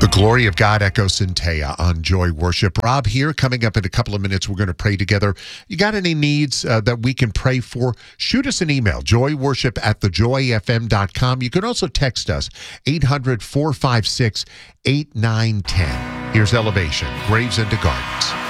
The glory of God echoes Centea on Joy Worship. Rob here. Coming up in a couple of minutes, we're going to pray together. You got any needs that we can pray for? Shoot us an email, joyworship@thejoyfm.com. You can also text us, 800-456-8910. Here's Elevation, Graves into Gardens.